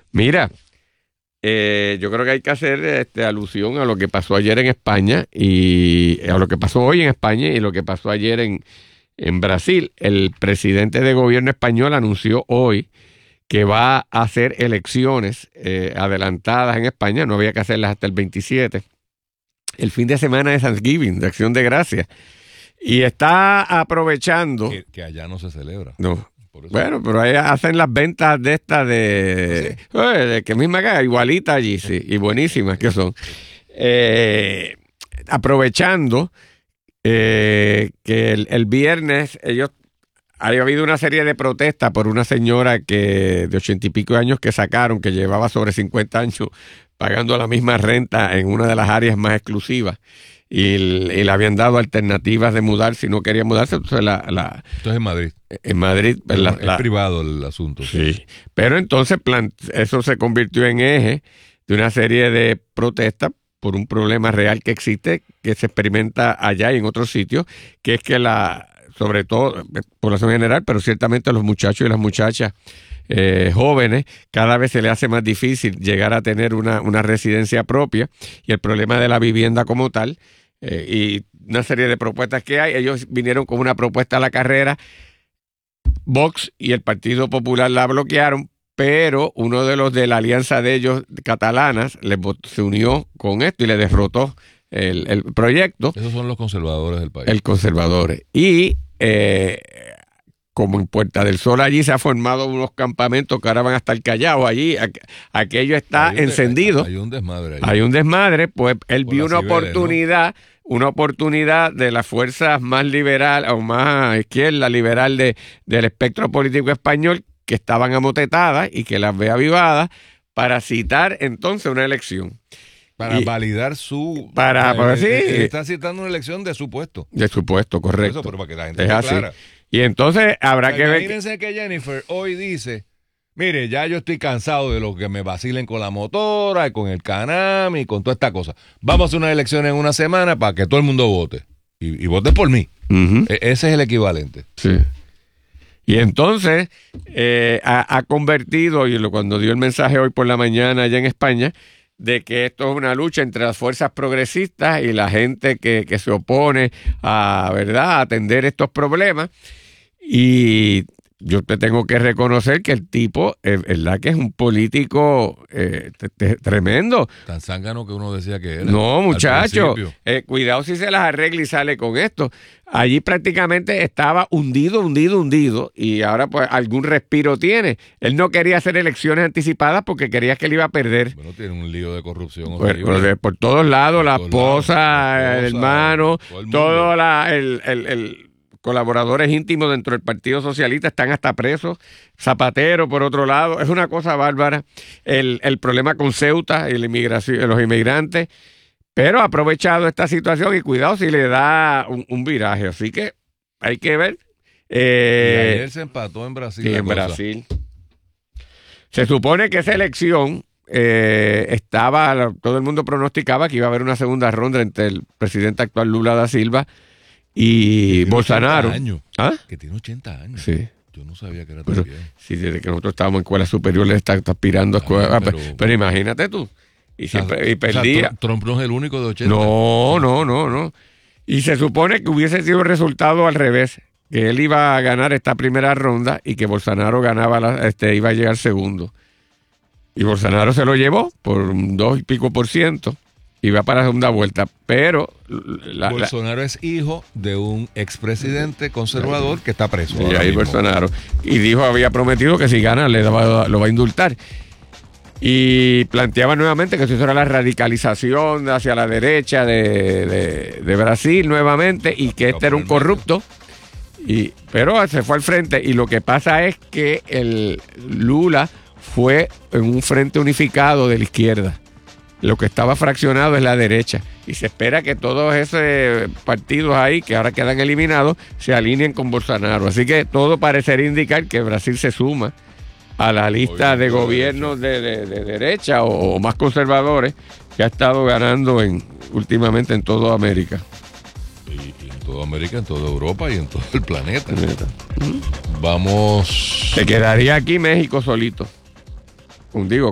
Mira, yo creo que hay que hacer alusión a lo que pasó ayer en España y a lo que pasó hoy en España y lo que pasó ayer en Brasil. El presidente de gobierno español anunció hoy que va a hacer elecciones adelantadas en España. No había que hacerlas hasta el 27. El fin de semana de Thanksgiving, de Acción de Gracias. Y está aprovechando... Que allá no se celebra. No. Bueno, pero ahí hacen las ventas de estas de que misma acá, igualita allí, sí, y buenísimas que son. Aprovechando que el viernes había habido una serie de protestas por una señora de 80 y pico de años que sacaron, que llevaba sobre 50 años pagando la misma renta en una de las áreas más exclusivas. Y le habían dado alternativas de mudar si no quería mudarse. Entonces, Esto es en Madrid. En Madrid. Es privado el asunto. Sí. Pero entonces eso se convirtió en eje de una serie de protestas por un problema real que existe, que se experimenta allá y en otros sitios, que es que sobre todo, población general, pero ciertamente a los muchachos y las muchachas jóvenes, cada vez se les hace más difícil llegar a tener una residencia propia, y el problema de la vivienda como tal, y una serie de propuestas que hay. Ellos vinieron con una propuesta a la carrera, Vox y el Partido Popular la bloquearon, pero uno de los de la alianza de ellos, catalanas, se unió con esto y le derrotó el proyecto. Esos son los conservadores del país. El conservadores. Y como en Puerta del Sol allí se han formado unos campamentos que ahora van hasta el Callao, allí aquello está encendido. Hay un desmadre allí. Hay un desmadre, pues él vio una oportunidad de las fuerzas más liberal o más izquierda liberal del espectro político español, que estaban amotetadas y que las ve avivadas, para citar entonces una elección. Para validar su... Sí. Está citando una elección de su puesto. De su puesto, correcto. Eso, pero para que la gente es esté así. clara. Y entonces habrá que ver... Imagínense que Jennifer hoy dice, mire, ya yo estoy cansado de los que me vacilen con la motora y con el Canam y con toda esta cosa. Vamos a hacer una elección en una semana para que todo el mundo vote. Y vote por mí. Uh-huh. Ese es el equivalente. Sí. Y entonces ha convertido, y cuando dio el mensaje hoy por la mañana allá en España, de que esto es una lucha entre las fuerzas progresistas y la gente que se opone a atender estos problemas. Y yo te tengo que reconocer que el tipo, verdad que es un político tremendo. Tan zángano que uno decía que era. No, muchacho, cuidado si se las arregla y sale con esto. Allí prácticamente estaba hundido, y ahora pues algún respiro tiene. Él no quería hacer elecciones anticipadas porque quería que él iba a perder. Bueno, tiene un lío de corrupción. Por todos lados, la esposa, el hermano, todo el colaboradores íntimos dentro del Partido Socialista están hasta presos. Zapatero, por otro lado, es una cosa bárbara. El problema con Ceuta y la inmigración, los inmigrantes, pero ha aprovechado esta situación y cuidado si le da un viraje. Así que hay que ver. Y ayer se empató en Brasil. Sí, en Brasil. Se supone que esa elección todo el mundo pronosticaba que iba a haber una segunda ronda entre el presidente actual Lula da Silva y Bolsonaro. Que tiene 80 años. Sí. Yo no sabía que era tan bien. Sí, desde que nosotros estábamos en escuela superior le está aspirando a escuela. Pero imagínate tú. Y siempre perdía. O sea, Trump no es el único de 80. No. Y se supone que hubiese sido el resultado al revés, que él iba a ganar esta primera ronda y que Bolsonaro iba a llegar segundo. Y Bolsonaro se lo llevó por 2 y pico %. Y va para la segunda vuelta, pero... Bolsonaro es hijo de un expresidente conservador que está preso. Y ahí Bolsonaro. Y había prometido que si gana lo va a indultar. Y planteaba nuevamente que eso era la radicalización hacia la derecha de Brasil nuevamente, y que este era un corrupto. Pero se fue al frente, y lo que pasa es que el Lula fue en un frente unificado de la izquierda. Lo que estaba fraccionado es la derecha, y se espera que todos esos partidos ahí que ahora quedan eliminados se alineen con Bolsonaro. Así que todo parecería indicar que Brasil se suma a la lista de gobiernos de derecha o más conservadores que ha estado ganando últimamente en toda América. Y en toda América, en toda Europa y en todo el planeta. Vamos. Se quedaría aquí México solito. Con